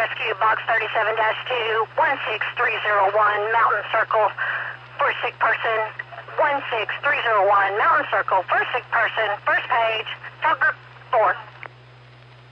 Rescue, Box 37-2, 16301, Mountain Circle, for a sick person. 16301, Mountain Circle, for a sick person, first page, talk group 4.